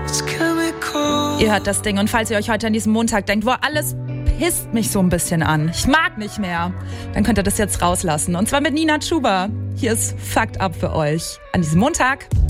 Ihr hört das Ding und falls ihr euch heute an diesem Montag denkt, alles pisst mich so ein bisschen an, ich mag nicht mehr, dann könnt ihr das jetzt rauslassen. Und zwar mit Nina Chuba. Hier ist Fucked Up für euch an diesem Montag.